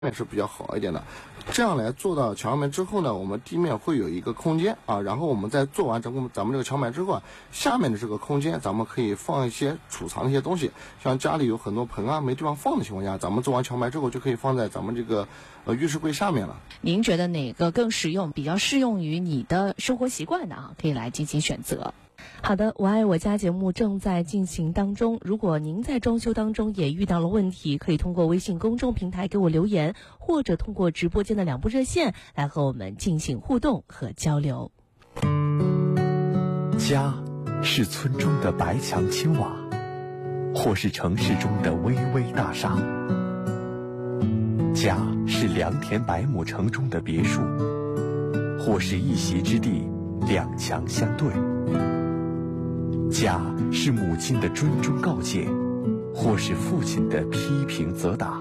面是比较好一点的。这样来做到墙面之后呢，我们地面会有一个空间啊，然后我们在做完咱们这个墙面之后啊，下面的这个空间咱们可以放一些储藏的一些东西，像家里有很多盆啊没地方放的情况下，咱们做完墙面之后就可以放在咱们这个浴室柜下面了。 您觉得哪个更实用，比较适用于你的生活习惯的啊？可以来进行选择。好的，我爱我家节目正在进行当中。如果您在装修当中也遇到了问题，可以通过微信公众平台给我留言，或者通过直播间的2部热线来和我们进行互动和交流。 家是村中的白墙青瓦，或是城市中的巍巍大厦。家是良田百亩城中的别墅，或是一席之地，两墙相对。家是母亲的谆谆告诫，或是父亲的批评责打。